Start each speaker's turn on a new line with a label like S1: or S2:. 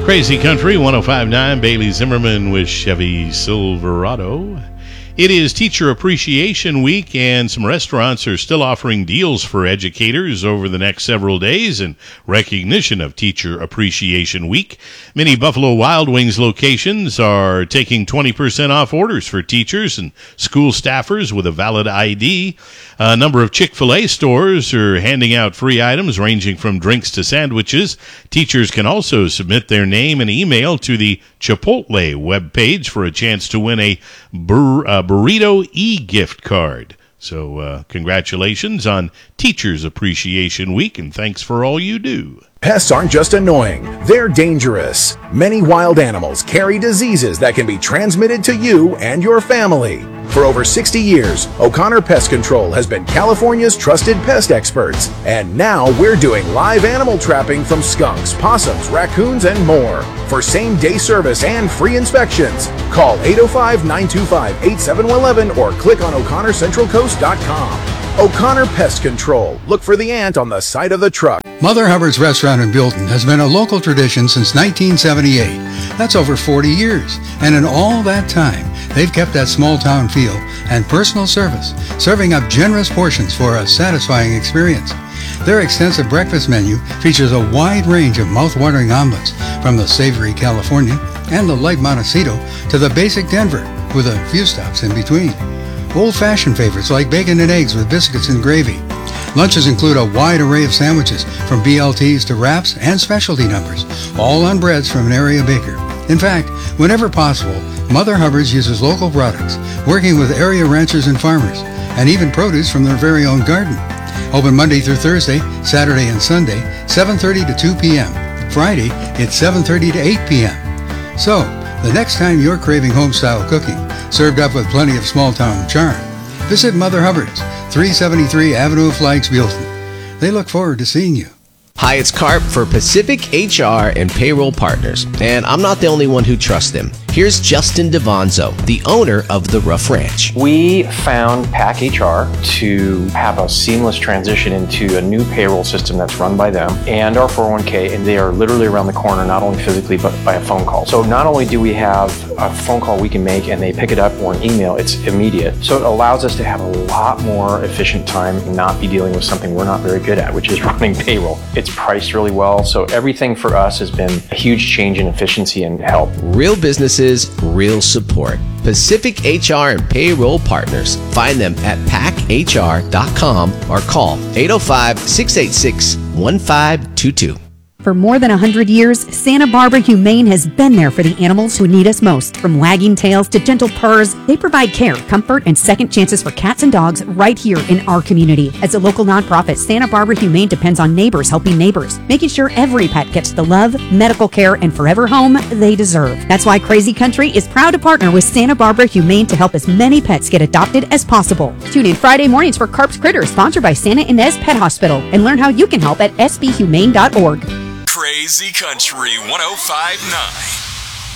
S1: Crazy Country 105.9, Bailey Zimmerman with Chevy Silverado. It is Teacher Appreciation Week, and some restaurants are still offering deals for educators over the next several days in recognition of Teacher Appreciation Week. Many Buffalo Wild Wings locations are taking 20% off orders for teachers and school staffers with a valid ID. A number of Chick-fil-A stores are handing out free items ranging from drinks to sandwiches. Teachers can also submit their name and email to the Chipotle webpage for a chance to win a Burrito e-gift card. So congratulations on Teachers Appreciation Week, and thanks for all you do.
S2: Pests aren't just annoying, they're dangerous. Many wild animals carry diseases that can be transmitted to you and your family. For over 60 years, O'Connor Pest Control has been California's trusted pest experts. And now we're doing live animal trapping from skunks, possums, raccoons, and more. For same-day service and free inspections, call 805-925-8711 or click on o'connorcentralcoast.com. O'Connor Pest Control. Look for the ant on the side of the truck.
S3: Mother Hubbard's Restaurant in Buellton has been a local tradition since 1978. That's over 40 years. And in all that time, they've kept that small-town feel and personal service, serving up generous portions for a satisfying experience. Their extensive breakfast menu features a wide range of mouth-watering omelets, from the savory California and the light Montecito to the basic Denver, with a few stops in between. Old-fashioned favorites like bacon and eggs with biscuits and gravy. Lunches include a wide array of sandwiches, from BLTs to wraps and specialty numbers, all on breads from an area baker. In fact, whenever possible, Mother Hubbard's uses local products, working with area ranchers and farmers, and even produce from their very own garden. Open Monday through Thursday, Saturday and Sunday, 7:30 to 2 p.m. Friday, it's 7:30 to 8 p.m. So, the next time you're craving home-style cooking, served up with plenty of small-town charm, visit Mother Hubbard's, 373 Avenue of Flags, Buellton. They look forward to seeing you.
S4: Hi, it's Carp for Pacific HR and Payroll Partners, and I'm not the only one who trusts them. Here's Justin Devanzo, the owner of the Rough Ranch.
S5: We found PAC HR to have a seamless transition into a new payroll system that's run by them and our 401k, and they are literally around the corner, not only physically, but by a phone call. So not only do we have a phone call we can make and they pick it up, or an email, it's immediate. So it allows us to have a lot more efficient time and not be dealing with something we're not very good at, which is running payroll. It's priced really well, so everything for us has been a huge change in efficiency and help.
S4: Real businesses, real support. Pacific HR and Payroll Partners. Find them at pachr.com or call 805-686-1522.
S6: For more than 100 years, Santa Barbara Humane has been there for the animals who need us most. From wagging tails to gentle purrs, they provide care, comfort, and second chances for cats and dogs right here in our community. As a local nonprofit, Santa Barbara Humane depends on neighbors helping neighbors, making sure every pet gets the love, medical care, and forever home they deserve. That's why Crazy Country is proud to partner with Santa Barbara Humane to help as many pets get adopted as possible. Tune in Friday mornings for Carp's Critters, sponsored by Santa Ynez Pet Hospital, and learn how you can help at sbhumane.org.
S7: Crazy Country 105.9.